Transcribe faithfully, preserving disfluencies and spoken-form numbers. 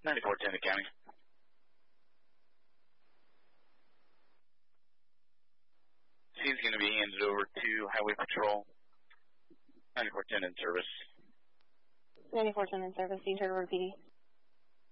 ninety-four ten to county. He's going to be handed over to Highway Patrol. ninety-four ten in service. ninety-four ten in service. Detroit River P D.